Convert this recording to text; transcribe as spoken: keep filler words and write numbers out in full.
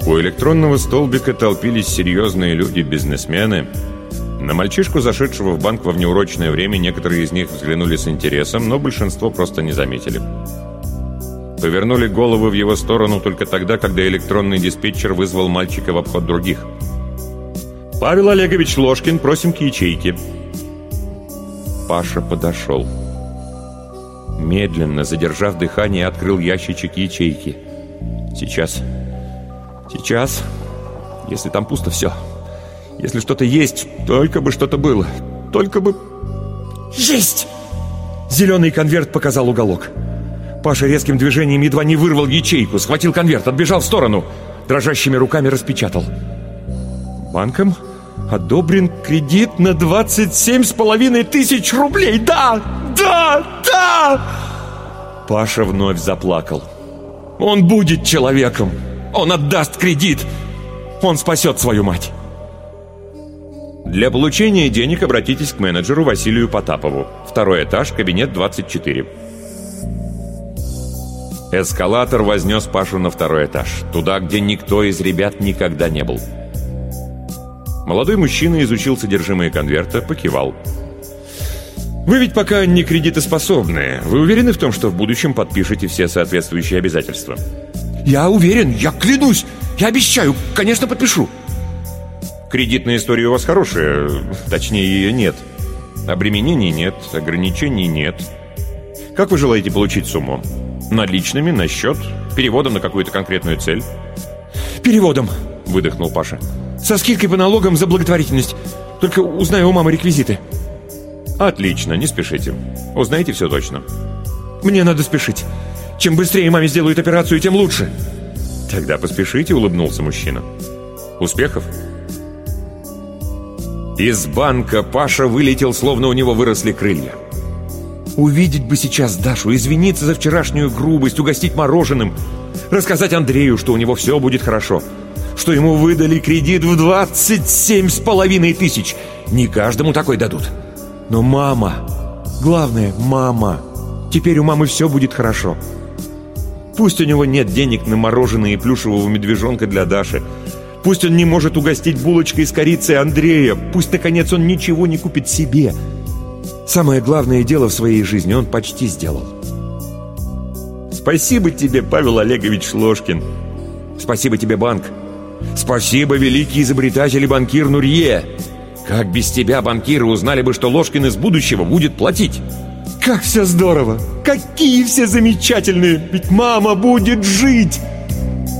У электронного столбика толпились серьезные люди, бизнесмены. На мальчишку, зашедшего в банк во внеурочное время, некоторые из них взглянули с интересом, но большинство просто не заметили. Повернули головы в его сторону только тогда, когда электронный диспетчер вызвал мальчика в обход других. «Павел Олегович Ложкин, просим к ячейке». Паша подошел. Медленно, задержав дыхание, открыл ящичек ячейки. «Сейчас. Сейчас. Если там пусто, все. Если что-то есть, только бы что-то было. Только бы...» «Есть!» Зеленый конверт показал уголок. Паша резким движением едва не вырвал ячейку, схватил конверт, отбежал в сторону. Дрожащими руками распечатал. «Банком одобрен кредит на двадцать семь с половиной тысяч рублей! Да! Да! Да!» Паша вновь заплакал. Он будет человеком! Он отдаст кредит! Он спасет свою мать! Для получения денег обратитесь к менеджеру Василию Потапову. Второй этаж, кабинет двадцать четыре. Эскалатор вознес Пашу на второй этаж, туда, где никто из ребят никогда не был. Молодой мужчина изучил содержимое конверта, покивал. «Вы ведь пока не кредитоспособные. Вы уверены в том, что в будущем подпишете все соответствующие обязательства?» «Я уверен, я клянусь, я обещаю, конечно, подпишу». «Кредитная история у вас хорошая, точнее, ее нет. Обременений нет, ограничений нет. Как вы желаете получить сумму? Наличными, на счет, переводом на какую-то конкретную цель?» «Переводом», — выдохнул Паша. «Со скидкой по налогам за благотворительность. Только узнаю у мамы реквизиты». «Отлично, не спешите. Узнаете все точно». «Мне надо спешить. Чем быстрее маме сделают операцию, тем лучше». «Тогда поспешите», — улыбнулся мужчина. «Успехов!» Из банка Паша вылетел, словно у него выросли крылья. Увидеть бы сейчас Дашу, извиниться за вчерашнюю грубость, угостить мороженым, рассказать Андрею, что у него все будет хорошо, что ему выдали кредит в двадцать семь с половиной тысяч. Не каждому такой дадут. Но мама, главное, мама. Теперь у мамы все будет хорошо. Пусть у него нет денег на мороженое и плюшевого медвежонка для Даши. Пусть он не может угостить булочкой с корицей Андрея. Пусть, наконец, он ничего не купит себе. Самое главное дело в своей жизни он почти сделал. Спасибо тебе, Павел Олегович Ложкин. Спасибо тебе, банк. Спасибо, великий изобретатель и банкир Нурье. Как без тебя банкиры узнали бы, что Ложкин из будущего будет платить? Как все здорово! Какие все замечательные! Ведь мама будет жить!